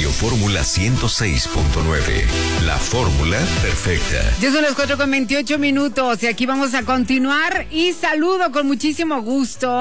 Radio Fórmula 106.9. La fórmula perfecta. Ya son las 4:28 y aquí vamos a continuar y saludo con muchísimo gusto